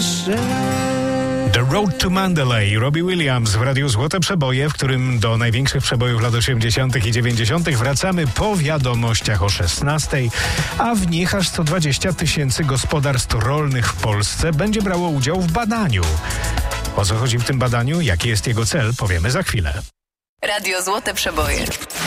The Road to Mandalay, Robbie Williams w Radiu Złote Przeboje, w którym do największych przebojów lat 80. i 90. wracamy po wiadomościach o 16, a w nich aż 120 000 gospodarstw rolnych w Polsce będzie brało udział w badaniu. O co chodzi w tym badaniu, jaki jest jego cel, powiemy za chwilę. Radio Złote Przeboje.